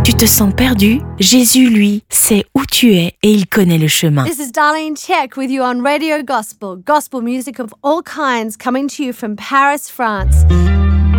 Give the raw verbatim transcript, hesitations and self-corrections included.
Tu te sens perdu? Jésus, lui, sait où tu es et il connaît le chemin. This is Darlene Check with you on Radio Gospel, gospel music of all kinds coming to you from Paris, France.